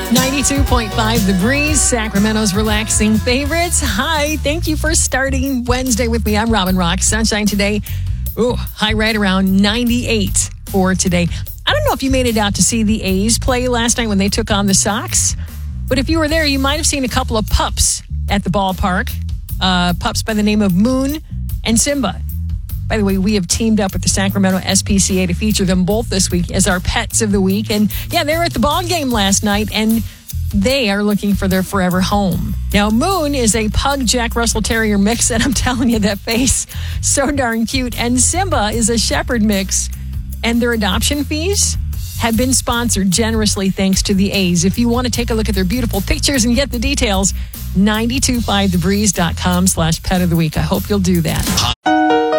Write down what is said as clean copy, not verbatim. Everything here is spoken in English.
92.5 The Breeze, Sacramento's relaxing favorites. Hi, thank you for starting Wednesday with me. I'm Robin Rock. Sunshine today. High right around 98 for today. I don't know if you made it out to see the A's play last night when they took on the Sox, but if you were there, you might have seen a couple of pups at the ballpark. Pups by the name of Moon and Simba. By the way, we have teamed up with the Sacramento SPCA to feature them both this week as our pets of the week. And yeah, they were at the ball game last night, and they are looking for their forever home. Now, Moon is a pug Jack Russell Terrier mix, and I'm telling you, that face, so darn cute. And Simba is a shepherd mix, and their adoption fees have been sponsored generously thanks to the A's. If you want to take a look at their beautiful pictures and get the details, 925thebreeze.com/pet of the week. I hope you'll do that.